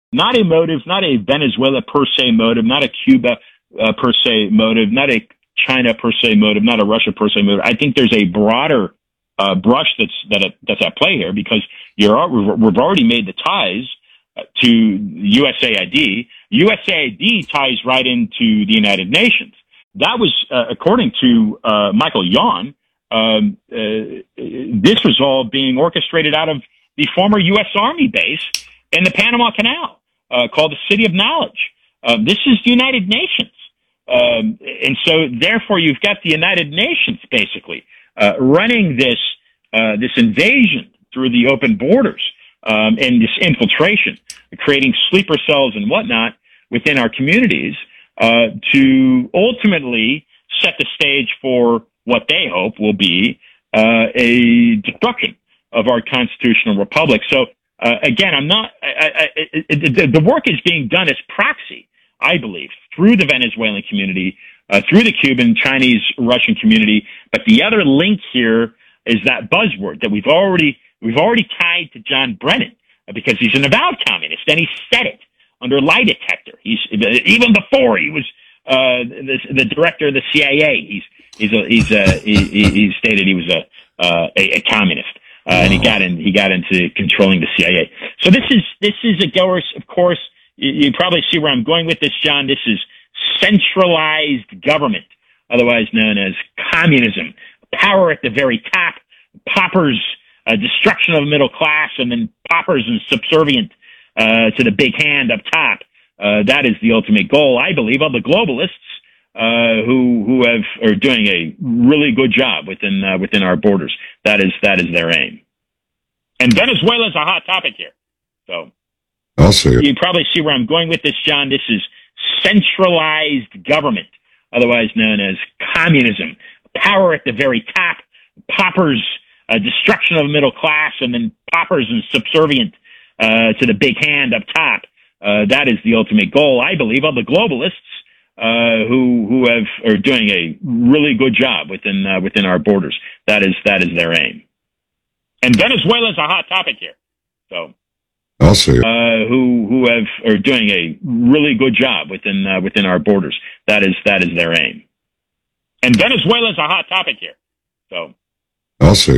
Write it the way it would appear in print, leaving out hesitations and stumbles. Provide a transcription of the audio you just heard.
Not a motive, not a Venezuela per se motive, not a Cuba per se motive, not a China per se motive, not a Russia per se motive. I think there's a broader brush that's at play here, because we've already made the ties to USAID. USAID ties right into the United Nations. That was, according to Michael Yon, this was all being orchestrated out of the former U.S. Army base in the Panama Canal, called the City of Knowledge. This is the United Nations. And so, therefore, you've got the United Nations basically running this invasion through the open borders, and this infiltration, creating sleeper cells and whatnot within our communities, to ultimately set the stage for what they hope will be a destruction of our constitutional republic. So, again, the work is being done as proxy, I believe, through the Venezuelan community, through the Cuban, Chinese, Russian community. But the other link here is that buzzword that we've already tied to John Brennan, because he's an avowed communist, and he said it under lie detector. Even before he was the director of the CIA. He stated he was a communist. And he got into controlling the CIA. So this is of course, you probably see where I'm going with this, John. This is centralized government, otherwise known as communism. Power at the very top, paupers, destruction of the middle class, and then paupers and subservient to the big hand up top. That is the ultimate goal, I believe, of the globalists, who are doing a really good job within our borders. That is their aim. And Venezuela is a hot topic here. So I'll see it. You probably see where I'm going with this, John. This is centralized government, otherwise known as communism. Power at the very top, paupers, destruction of the middle class, and then paupers and subservient to the big hand up top. That is the ultimate goal, I believe, of the globalists, who are doing a really good job within our borders. That is their aim. And Venezuela is a hot topic here. So I'll see it. Who are doing a really good job within our borders. That is their aim. And Venezuela is a hot topic here. So I'll see it.